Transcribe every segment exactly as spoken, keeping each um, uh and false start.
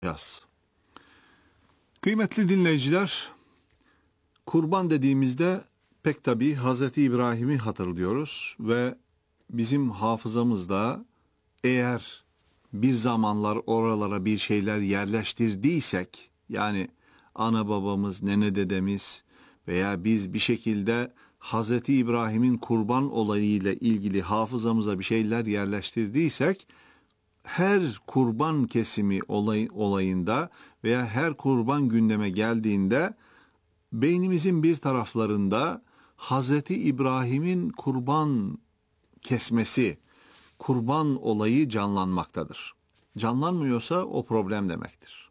Yaz. Kıymetli dinleyiciler, kurban dediğimizde pek tabii Hazreti İbrahim'i hatırlıyoruz ve bizim hafızamızda eğer bir zamanlar oralara bir şeyler yerleştirdiysek, yani ana babamız, nene dedemiz veya biz bir şekilde Hazreti İbrahim'in kurban olayıyla ilgili hafızamıza bir şeyler yerleştirdiysek, her kurban kesimi olay, olayında veya her kurban gündeme geldiğinde beynimizin bir taraflarında Hazreti İbrahim'in kurban kesmesi, kurban olayı canlanmaktadır. Canlanmıyorsa o problem demektir.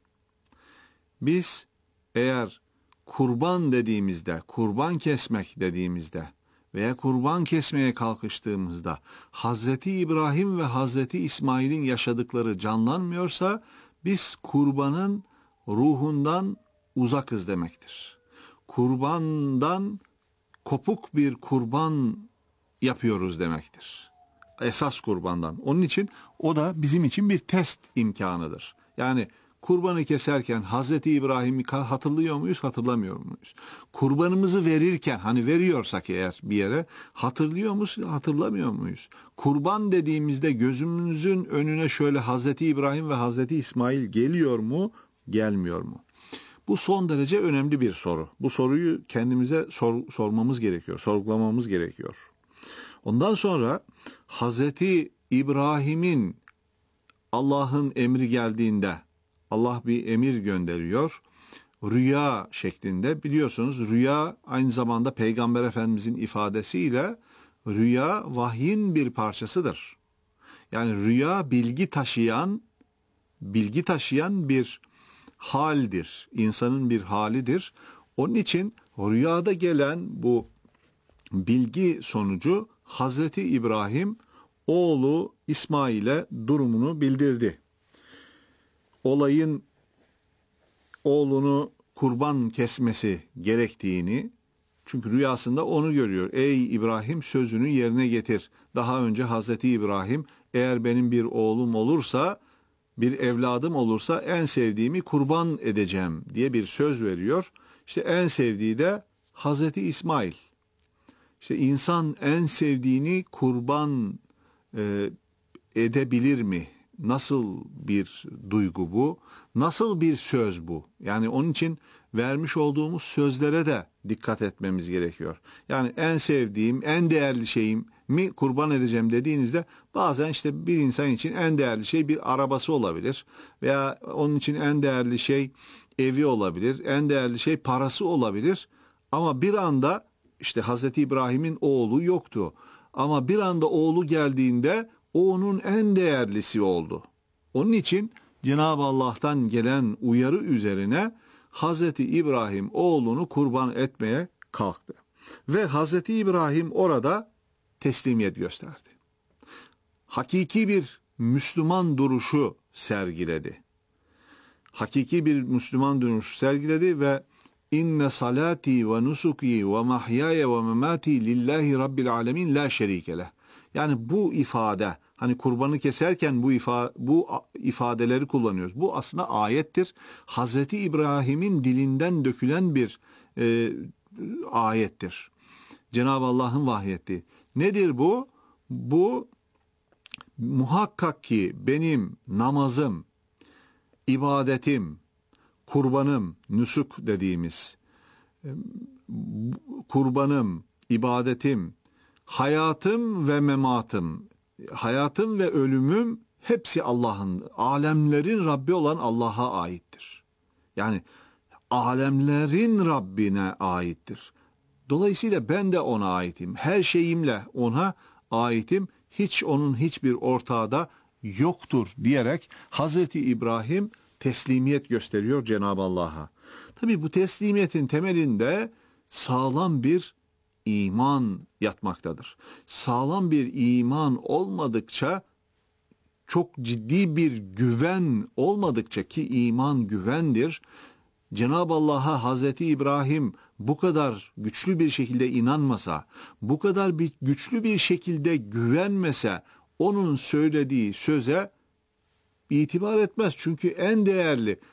Biz eğer kurban dediğimizde, kurban kesmek dediğimizde veya kurban kesmeye kalkıştığımızda Hazreti İbrahim ve Hazreti İsmail'in yaşadıkları canlanmıyorsa biz kurbanın ruhundan uzakız demektir. Kurbandan kopuk bir kurban yapıyoruz demektir. Esas kurbandan. Onun için o da bizim için bir test imkanıdır. Yani kurbanı keserken Hazreti İbrahim'i hatırlıyor muyuz, hatırlamıyor muyuz? Kurbanımızı verirken, hani veriyorsak eğer bir yere, hatırlıyor muyuz, hatırlamıyor muyuz? Kurban dediğimizde gözümüzün önüne şöyle Hazreti İbrahim ve Hazreti İsmail geliyor mu, gelmiyor mu? Bu son derece önemli bir soru. Bu soruyu kendimize sor, sormamız gerekiyor, sorgulamamız gerekiyor. Ondan sonra Hazreti İbrahim'in Allah'ın emri geldiğinde, Allah bir emir gönderiyor. Rüya şeklinde, biliyorsunuz rüya aynı zamanda Peygamber Efendimizin ifadesiyle rüya vahyin bir parçasıdır. Yani rüya bilgi taşıyan, bilgi taşıyan bir haldir. İnsanın bir halidir. Onun için rüyada gelen bu bilgi sonucu Hazreti İbrahim oğlu İsmail'e durumunu bildirdi. Olayın oğlunu kurban kesmesi gerektiğini, çünkü rüyasında onu görüyor. Ey İbrahim, sözünü yerine getir. Daha önce Hazreti İbrahim, eğer benim bir oğlum olursa, bir evladım olursa en sevdiğimi kurban edeceğim diye bir söz veriyor. İşte en sevdiği de Hazreti İsmail. İşte insan en sevdiğini kurban e, edebilir mi? Nasıl bir duygu bu? Nasıl bir söz bu? Yani onun için vermiş olduğumuz sözlere de dikkat etmemiz gerekiyor. Yani en sevdiğim, en değerli şeyim mi kurban edeceğim dediğinizde bazen işte bir insan için en değerli şey bir arabası olabilir veya onun için en değerli şey evi olabilir, en değerli şey parası olabilir. Ama bir anda işte Hazreti İbrahim'in oğlu yoktu. Ama bir anda oğlu geldiğinde o onun en değerlisi oldu. Onun için Cenab-ı Allah'tan gelen uyarı üzerine Hazreti İbrahim oğlunu kurban etmeye kalktı. Ve Hazreti İbrahim orada teslimiyet gösterdi. Hakiki bir Müslüman duruşu sergiledi. Hakiki bir Müslüman duruşu sergiledi ve İnne salati ve nusuki ve mahyaya ve memati lillahi rabbil alemin la şerike leh. Yani bu ifade, hani kurbanı keserken bu ifa, bu ifadeleri kullanıyoruz. Bu aslında ayettir. Hazreti İbrahim'in dilinden dökülen bir e, ayettir. Cenab-ı Allah'ın vahyettiği. Nedir bu? Bu muhakkak ki benim namazım, ibadetim, kurbanım, nusuk dediğimiz kurbanım, ibadetim, hayatım ve mematım, hayatım ve ölümüm hepsi Allah'ın, alemlerin Rabbi olan Allah'a aittir. Yani alemlerin Rabbine aittir. Dolayısıyla ben de ona aitim. Her şeyimle ona aitim. Hiç onun hiçbir ortağı da yoktur diyerek Hazreti İbrahim teslimiyet gösteriyor Cenab-ı Allah'a. Tabii bu teslimiyetin temelinde sağlam bir iman yatmaktadır. Sağlam bir iman olmadıkça, çok ciddi bir güven olmadıkça, ki iman güvendir, Cenab-ı Allah'a Hazreti İbrahim bu kadar güçlü bir şekilde inanmasa, bu kadar bir güçlü bir şekilde güvenmese, onun söylediği söze itibar etmez. Çünkü en değerli